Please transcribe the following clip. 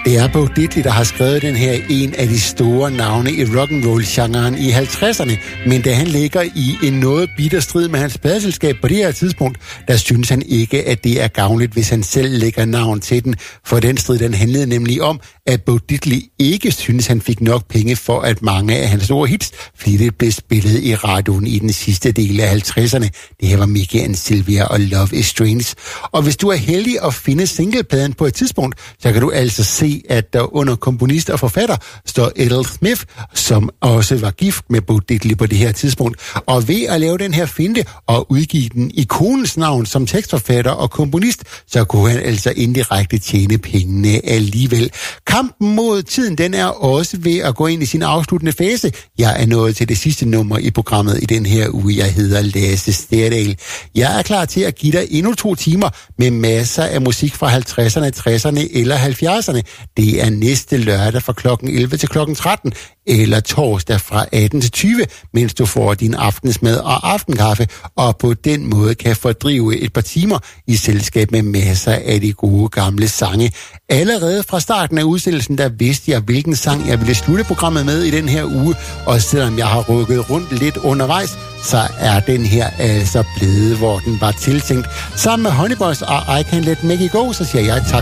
Det er Bo Diddley, der har skrevet den her, en af de store navne i rock'n'roll-genren i 50'erne. Men da han ligger i en noget bitter strid med hans pladeselskab på det her tidspunkt, der synes han ikke, at det er gavnligt, hvis han selv lægger navn til den. For den strid, den handlede nemlig om, at Bo Diddley ikke synes, han fik nok penge for, at mange af hans store hits flittigt blev spillet i radioen i den sidste del af 50'erne. Det her var Mickey and Sylvia og Love is Strange. Og hvis du er heldig at finde singlepladen på et tidspunkt, så kan du altså se, at der under komponist og forfatter står Ethel Smith, som også var gift med Bo Diddley på det her tidspunkt. Og ved at lave den her finte og udgive den i konens navn som tekstforfatter og komponist, så kunne han altså indirekte tjene pengene alligevel. Kampen mod tiden, den er også ved at gå ind i sin afsluttende fase. Jeg er nået til det sidste nummer i programmet i den her uge. Jeg hedder Lasse Sterdal. Jeg er klar til at give dig endnu 2 timer med masser af musik fra 50'erne, 60'erne eller 70'erne. Det er næste lørdag fra klokken 11 til klokken 13, eller torsdag fra 18 til 20, mens du får din aftensmad og aftenkaffe, og på den måde kan fordrive et par timer i selskab med masser af de gode gamle sange. Allerede fra starten af udsendelsen, der vidste jeg, hvilken sang jeg ville slutte programmet med i den her uge, og selvom jeg har rykket rundt lidt undervejs, så er den her altså blevet, hvor den var tiltænkt. Sammen med Honey Boys og I Can't Let Maggie Go, så siger jeg tak